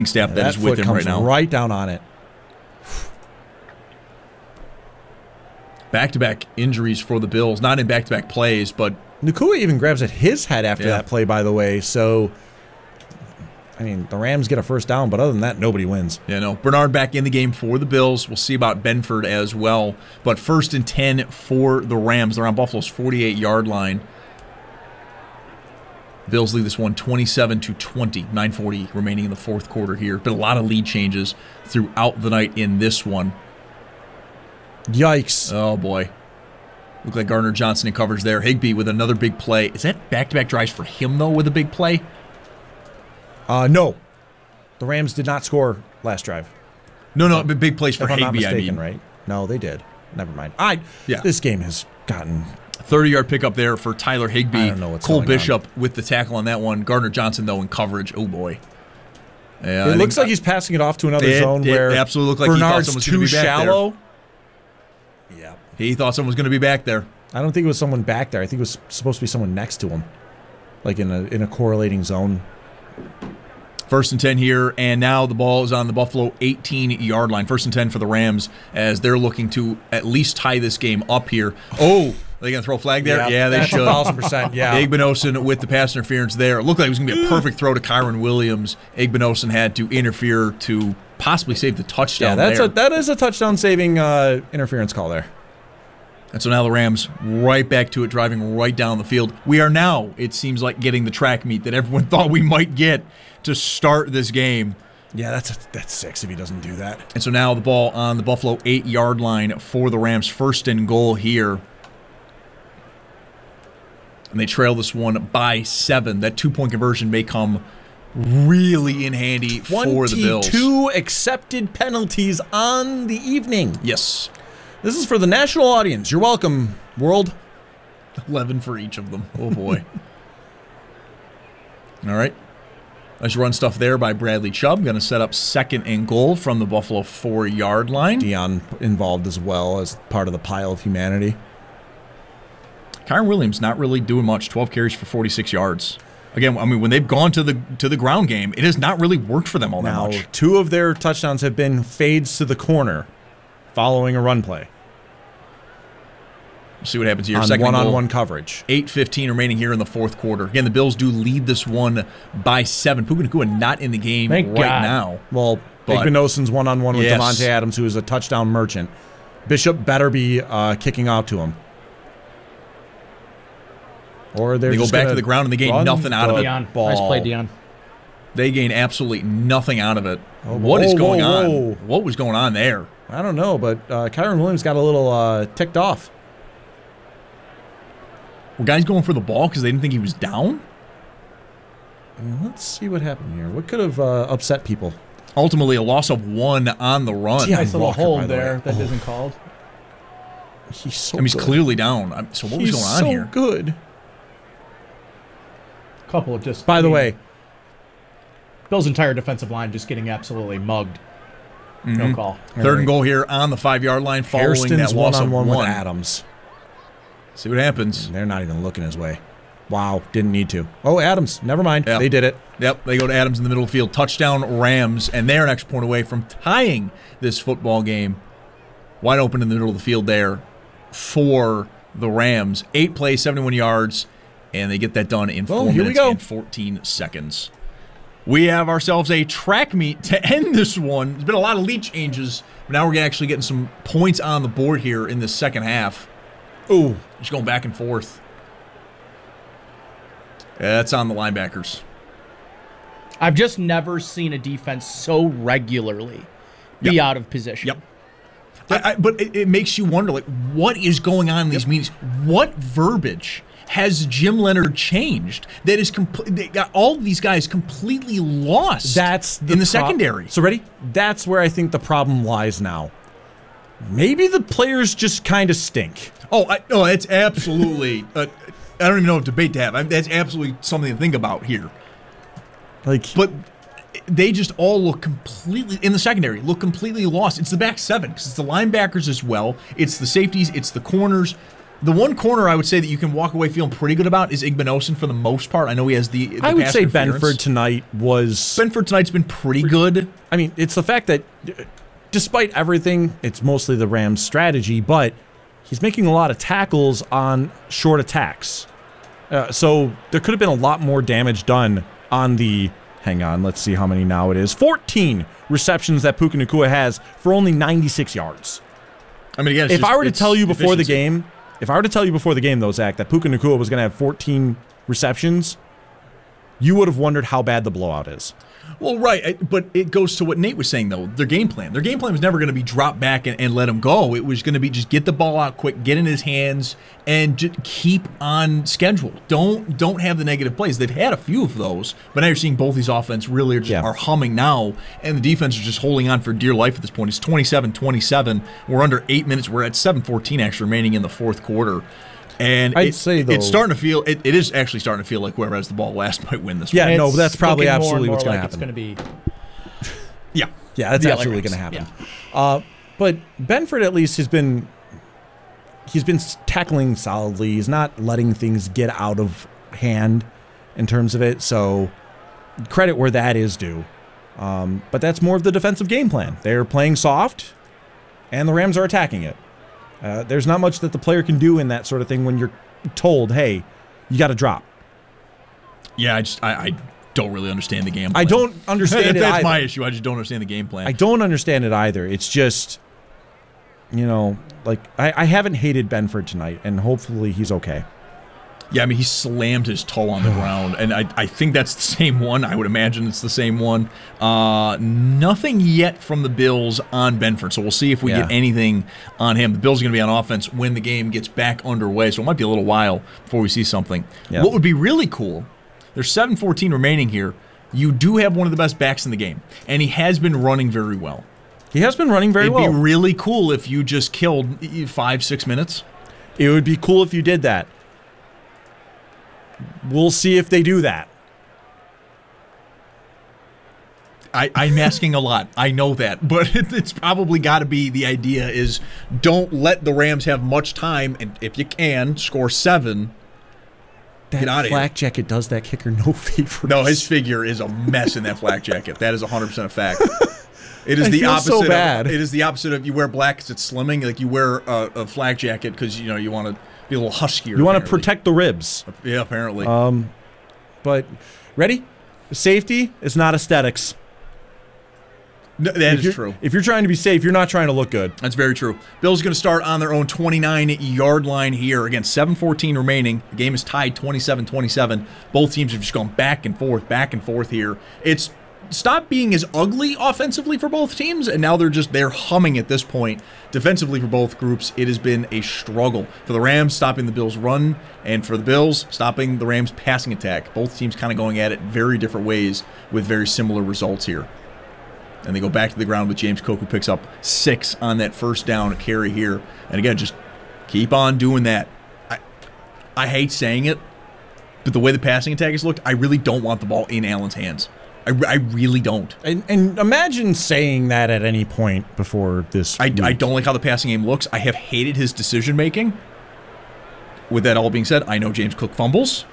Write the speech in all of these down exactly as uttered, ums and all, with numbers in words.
staff yeah, that, that is with foot him comes right now. Right down on it. Back-to-back injuries for the Bills. Not in back-to-back plays, but... Nacua even grabs at his head after yeah. that play, by the way. So, I mean, the Rams get a first down, but other than that, nobody wins. Yeah, no. Bernard back in the game for the Bills. We'll see about Benford as well. But first and ten for the Rams. They're on Buffalo's forty-eight-yard line. Bills lead this one twenty-seven to twenty. nine forty remaining in the fourth quarter here. Been a lot of lead changes throughout the night in this one. Yikes. Oh, boy. Look like Gardner Johnson in coverage there. Higbee with another big play. Is that back-to-back drives for him, though, with a big play? Uh, no. The Rams did not score last drive. No, no, big plays for if I'm Higbee, not mistaken, I mean. right? No, they did. Never mind. I, yeah. This game has gotten... thirty-yard pickup there for Tyler Higbee. I don't know what's Cole going Bishop on. with the tackle on that one. Gardner Johnson, though, in coverage. Oh, boy. Yeah, it I looks think, like he's passing it off to another it, zone it where absolutely looked like Bernard's he thought someone was too going to be back shallow. There. Yeah. He thought someone was going to be back there. I don't think it was someone back there. I think it was supposed to be someone next to him, like in a in a correlating zone. First and ten here, and now the ball is on the Buffalo eighteen-yard line. First and ten for the Rams as they're looking to at least tie this game up here. Oh, are they going to throw a flag there? Yeah, yeah they that's should. a thousand percent, yeah. Igbinosun with the pass interference there. It looked like it was going to be a perfect throw to Kyron Williams. Igbinosun had to interfere to possibly save the touchdown Yeah, that's there. a that is a touchdown-saving uh, interference call there. And so now the Rams right back to it, driving right down the field. We are now, it seems like, getting the track meet that everyone thought we might get to start this game. Yeah, that's a, that's six if he doesn't do that. And so now the ball on the Buffalo eight-yard line for the Rams. First and goal here. And they trail this one by seven. That two-point conversion may come really in handy for the Bills. twenty-two accepted penalties on the evening. Yes. This is for the national audience. You're welcome, world. eleven for each of them. Oh, boy. All right. Nice run stuff there by Bradley Chubb. Going to set up second and goal from the Buffalo four-yard line. Dion involved as well as part of the pile of humanity. Kyron Williams not really doing much. twelve carries for forty-six yards. Again, I mean, when they've gone to the to the ground game, it has not really worked for them all now, that much. Two of their touchdowns have been fades to the corner following a run play. We'll see what happens here. On Second one-on-one goal. coverage. eight fifteen remaining here in the fourth quarter. Again, the Bills do lead this one by seven. Puka Nacua not in the game Thank right God. now. Well, But- Igbinosun's one-on-one with Yes. Devontae Adams, who is a touchdown merchant. Bishop better be uh, kicking out to him. Or they're They go just back gonna to the ground and they gain run nothing out of the it. Dion. ball. Nice play, Dion. They gain absolutely nothing out of it. Oh, what is whoa, going whoa, on? whoa. What was going on there? I don't know, but uh, Kyron Williams got a little uh, ticked off. Were guys going for the ball because they didn't think he was down? I mean, let's see what happened here. What could have uh, upset people? Ultimately, a loss of one on the run. Yeah. Nice little Walker, by hold the there way. that Oh. isn't called. He's so I mean, he's good. clearly down. I'm- So what was He's going on so here? good. Couple of just. By the I mean, way, Bill's entire defensive line just getting absolutely mugged. No call. Third and goal here on the five-yard line following Hairston's that loss of one-on-one one. with Adams. See what happens. They're not even looking his way. Wow, didn't need to. Oh, Adams, never mind. Yep. They did it. Yep, they go to Adams in the middle of the field. Touchdown Rams, and they're an extra point away from tying this football game. Wide open in the middle of the field there for the Rams. Eight plays, seventy-one yards, and they get that done in Well, four here we minutes go. and fourteen seconds. We have ourselves a track meet to end this one. There's been a lot of lead changes, but now we're actually getting some points on the board here in the second half. Ooh. Just going back and forth. That's on the linebackers. I've just never seen a defense so regularly be Yep. out of position. Yep. I, I, but it, it makes you wonder, like, what is going on in these meetings? What verbiage has Jim Leonard changed that is complete? They got all of these guys completely lost. That's the in the pro- secondary. So ready? That's where I think the problem lies now. Maybe the players just kind of stink. Oh, I, no, it's absolutely. uh, I don't even know if debate to have. I mean, that's absolutely something to think about here. Like, But they just all look completely in the secondary. Look completely lost. It's the back seven because it's the linebackers as well. It's the safeties. It's the corners. The one corner I would say that you can walk away feeling pretty good about is Igbinosun for the most part. I know he has the, the I would pass say interference. Benford tonight was... Benford tonight's been pretty good. I mean, it's the fact that despite everything, it's mostly the Rams' strategy, but he's making a lot of tackles on short attacks. Uh, so there could have been a lot more damage done on the... Hang on, let's see how many now it is. fourteen receptions that Puka Nacua has for only ninety-six yards. I mean, again, it's if just, I were to tell you before efficiency. the game, if I were to tell you before the game, though, Zach, that Puka Nacua was going to have fourteen receptions, you would have wondered how bad the blowout is. Well, right, I- but it goes to what Nate was saying, though. Their game plan. Their game plan was never going to be drop back and, and let him go. It was going to be just get the ball out quick, get in his hands, and just keep on schedule. Don't don't have the negative plays. They've had a few of those, but now you're seeing both these offense really are, just, Yeah. are humming now, and the defense is just holding on for dear life at this point. It's twenty-seven twenty-seven. We're under eight minutes. We're at seven fourteen actually remaining in the fourth quarter. And I'd it- say, though- it's starting to feel, it, it is actually starting to feel like whoever has the ball last might win this Yeah, one. no, It's that's probably looking more absolutely and what's more gonna like It's happen. going to be Yeah. Yeah, that's The L A absolutely Rams, going to happen. Uh, but Benford at least has been he's been tackling solidly. He's not letting things get out of hand in terms of it. So credit where that is due. Um, but that's more of the defensive game plan. They're playing soft, and the Rams are attacking it. Uh, there's not much that the player can do in that sort of thing when you're told, "Hey, you got to drop." Yeah, I just I, I don't really understand the game plan. I don't understand it That's either. my issue. I just don't understand the game plan. I don't understand it either. It's just, you know, like I, I haven't hated Benford tonight, and hopefully he's okay. yeah, I mean, he slammed his toe on the ground, and I, I think that's the same one. I would imagine it's the same one. Uh, nothing yet from the Bills on Benford, so we'll see if we Yeah. get anything on him. The Bills are going to be on offense when the game gets back underway, so it might be a little while before we see something. Yeah. What would be really cool, there's seven fourteen remaining here. You do have one of the best backs in the game, and he has been running very well. He has been running very It'd well. be really cool if you just killed five, six minutes. It would be cool if you did that. We'll see if they do that. I, I'm asking a lot. I know that, but it, it's probably got to be the idea is don't let the Rams have much time, and if you can, score seven. That Get outta here. flak jacket does that kicker no favors. No, his figure is a mess in that flak jacket. That is one hundred percent a fact. It is I the feel opposite. so of- bad. it is the opposite of you wear black because it's slimming. Like you wear a, a flak jacket because you know you want to be a little huskier. You want to apparently. protect the ribs. Yeah, apparently. Um, but ready? Safety is not aesthetics. No, that If is you're- true. If you're trying to be safe, you're not trying to look good. That's very true. Bills going to start on their own twenty-nine-yard line here. Again, seven fourteen remaining. The game is tied twenty-seven twenty-seven. Both teams have just gone back and forth, back and forth here. It's stopped being as ugly offensively for both teams, and now they're just they're humming at this point. Defensively for both groups, it has been a struggle. For the Rams, stopping the Bills' run, and for the Bills, stopping the Rams' passing attack. Both teams kind of going at it very different ways with very similar results here. And they go back to the ground with James Cook, who picks up six on that first down carry here. And again, just keep on doing that. I, I hate saying it, but the way the passing attack has looked, I really don't want the ball in Allen's hands. I, re- I really don't. And, and imagine saying that at any point before this. I, week. I don't like how the passing game looks. I have hated his decision making. With that all being said, I know James Cook fumbles.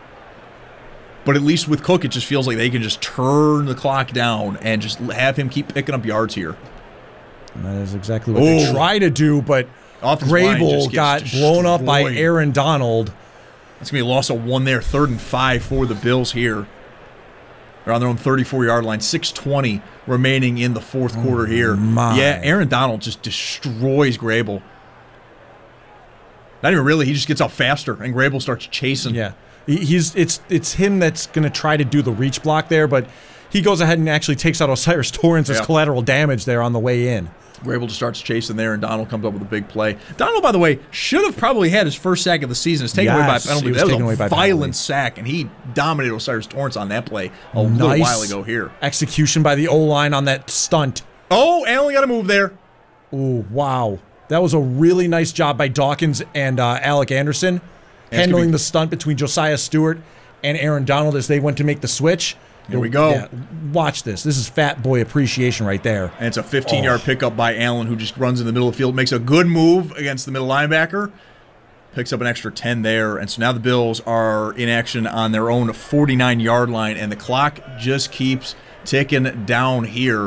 But at least with Cook, it just feels like they can just turn the clock down and just have him keep picking up yards here. And that is exactly what they Oh. try to do, but Offensive line just Grable gets got blown up by destroyed. Aaron Donald. It's going to be a loss of one there. Third and five for the Bills here. They're on their own thirty-four-yard line. six twenty remaining in the fourth quarter here. my. Yeah, Aaron Donald just destroys Grable. Not even really. He just gets out faster, and Grable starts chasing. Yeah, He- he's it's it's him that's going to try to do the reach block there, but he goes ahead and actually takes out Osiris Torrance as Yeah. collateral damage there on the way in. Grable just starts chasing there, and Donald comes up with a big play. Donald, by the way, should have probably had his first sack of the season. It's taken away by Yes, penalty. he was That was taken a away by violent penalty. sack, and he dominated Osiris Torrance on that play a little Nice while ago here. execution by the O-line on that stunt. Oh, Allen got to move there. Ooh, wow. That was a really nice job by Dawkins and uh, Alec Anderson gonna handling be- the stunt between Josiah Stewart and Aaron Donald as they went to make the switch. Here we go. Yeah, watch this. This is fat boy appreciation right there. And it's a fifteen-yard pickup by Allen, who just runs in the middle of the field, makes a good move against the middle linebacker. picks up an extra ten there, and so now the Bills are in action on their own forty-nine-yard line, and the clock just keeps ticking down here.